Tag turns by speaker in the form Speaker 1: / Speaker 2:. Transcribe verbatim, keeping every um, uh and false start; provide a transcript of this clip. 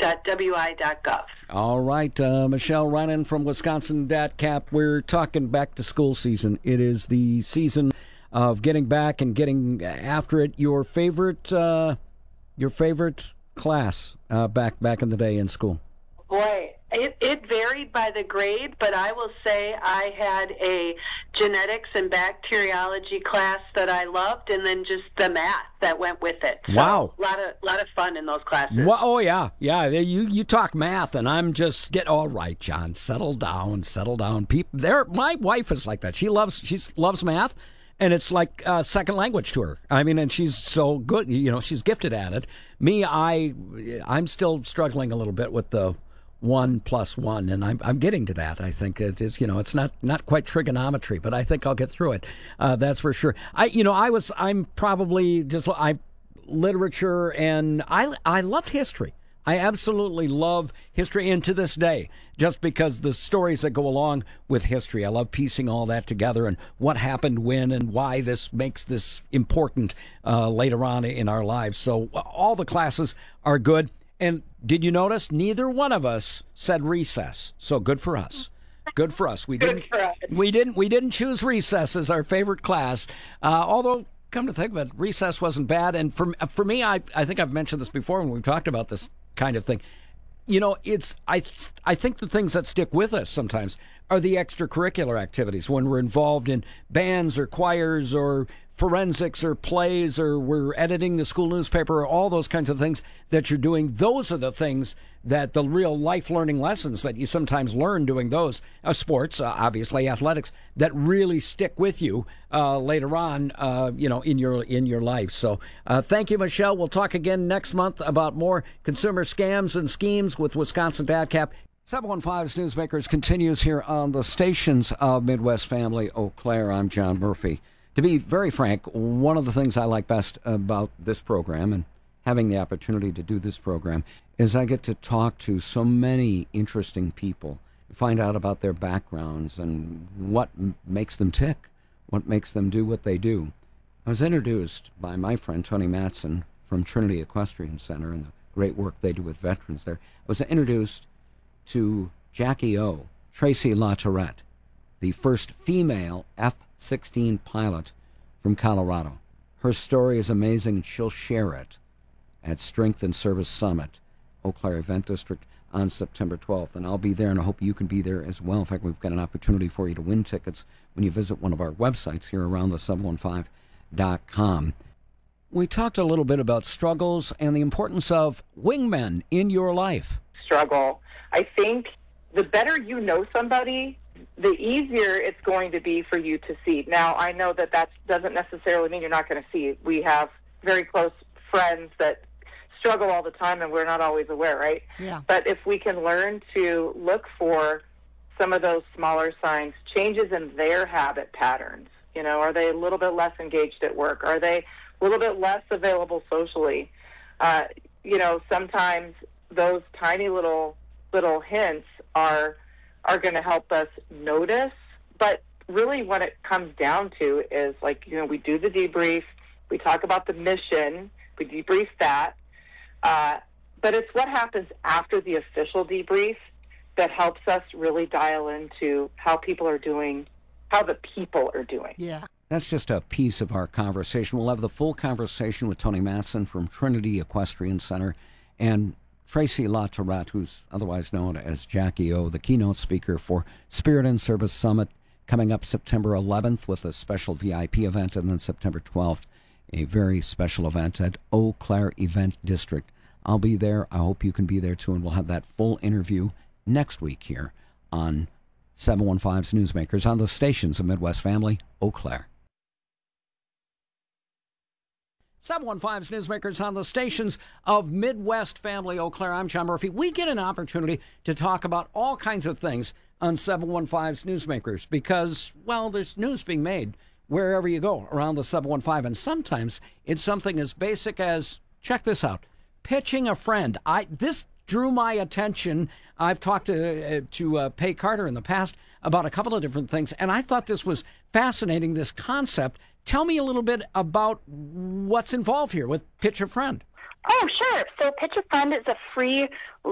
Speaker 1: dot w i dot gov.
Speaker 2: All right, uh, Michelle Renan from Wisconsin DatCap. We're talking back to school season. It is the season of getting back and getting after it. Your favorite, uh, your favorite class uh, back back in the day in school?
Speaker 1: Boy, it, it varied by the grade, but I will say I had a genetics and bacteriology class that I loved, and then just the math that went with it. So
Speaker 2: Wow.
Speaker 1: A lot of, lot of fun in those classes.
Speaker 2: Well, oh, yeah. Yeah, you you talk math, and I'm just, get all right, John. Settle down, settle down. People, there. My wife is like that. She loves she loves math, and it's like a second language to her. I mean, and she's so good. You know, she's gifted at it. Me, I, I'm still struggling a little bit with the one plus one, and I'm I'm getting to that. I think it is, you know, it's not not quite trigonometry, but I think I'll get through it. Uh, that's for sure. I you know I was I'm probably just I literature, and I I loved history. I absolutely love history, and to this day, just because the stories that go along with history, I love piecing all that together and what happened when and why this makes this important uh, later on in our lives. So all the classes are good. And did you notice neither one of us said recess? So good for us. Good for us. We didn't.
Speaker 1: Good for us.
Speaker 2: We didn't. We didn't choose recess as our favorite class. Uh, although, come to think of it, recess wasn't bad. And for for me, I I think I've mentioned this before when we've talked about this kind of thing. You know, it's I I think the things that stick with us sometimes are the extracurricular activities when we're involved in bands or choirs or forensics or plays, or we're editing the school newspaper, or all those kinds of things that you're doing. Those are the things that the real life learning lessons that you sometimes learn doing those uh, sports, uh, obviously athletics, that really stick with you uh, later on, uh, you know, in your in your life. So uh, thank you, Michelle. We'll talk again next month about more consumer scams and schemes with Wisconsin DatCap. seven one five's Newsmakers continues here on the stations of Midwest Family Eau Claire. I'm John Murphy. To be very frank, one of the things I like best about this program and having the opportunity to do this program is I get to talk to so many interesting people, find out about their backgrounds and what m- makes them tick, what makes them do what they do. I was introduced by my friend Tony Matson from Trinity Equestrian Center and the great work they do with veterans there. I was introduced to Jackie O, Tracy LaTourette, the first female F sixteen pilot from Colorado. Her story is amazing, and she'll share it at Strength and Service Summit, Eau Claire Event District, on September twelfth. And I'll be there, and I hope you can be there as well. In fact, we've got an opportunity for you to win tickets when you visit one of our websites here around the seven one five dot com. We talked a little bit about struggles and the importance of wingmen in your life.
Speaker 3: Struggle. I think the better you know somebody, the easier it's going to be for you to see. Now, I know that that doesn't necessarily mean you're not going to see. We have very close friends that struggle all the time, and we're not always aware, right?
Speaker 4: Yeah.
Speaker 3: But if we can learn to look for some of those smaller signs, changes in their habit patterns, you know, are they a little bit less engaged at work? Are they a little bit less available socially? Uh, you know, sometimes those tiny little little hints are are going to help us notice. But really what it comes down to is, like, you know, we do the debrief, we talk about the mission, we debrief that, uh, but it's what happens after the official debrief that helps us really dial into how people are doing, how the people are doing.
Speaker 4: Yeah.
Speaker 2: That's just a piece of our conversation. We'll have the full conversation with Tony Matson from Trinity Equestrian Center and Tracy LaTourette, who's otherwise known as Jackie O, the keynote speaker for Spirit and Service Summit, coming up September eleventh with a special V I P event, and then September twelfth, a very special event at Eau Claire Event District. I'll be there. I hope you can be there too, and we'll have that full interview next week here on seven one five's Newsmakers on the stations of Midwest Family, Eau Claire. seven one five's Newsmakers on the stations of Midwest Family Eau Claire. I'm John Murphy. We get an opportunity to talk about all kinds of things on seven one five's Newsmakers because, well, there's news being made wherever you go around the seven one five, and sometimes it's something as basic as, check this out, pitching a friend. I This drew my attention. I've talked to, uh, to uh, Pay Carter in the past about a couple of different things, and I thought this was fascinating, this concept. Tell me a little bit about what's involved here with Pitch a Friend.
Speaker 5: Oh, sure. So Pitch a Friend is a free